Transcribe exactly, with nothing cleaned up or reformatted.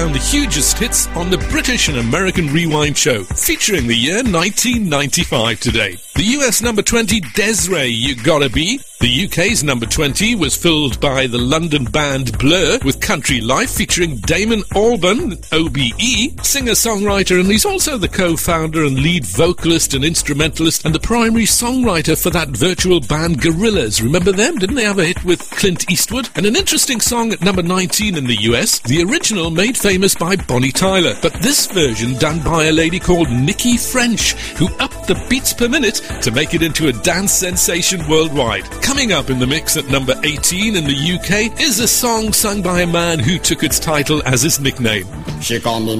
And the hugest hits on the British and American Rewind show, featuring the year nineteen ninety-five today. The U S number twenty, Des'ree, You Gotta Be. The U K's number twenty was filled by the London band Blur with Country Life, featuring Damon Albarn, O B E, singer-songwriter, and he's also the co-founder and lead vocalist and instrumentalist and the primary songwriter for that virtual band Gorillaz. Remember them? Didn't they have a hit with Clint Eastwood? And an interesting song at number nineteen in the U S, the original made famous by Bonnie Tyler, but this version done by a lady called Nikki French, who upped the beats per minute to make it into a dance sensation worldwide. Coming up in the mix at number eighteen in the U K is a song sung by a man who took its title as his nickname. She called me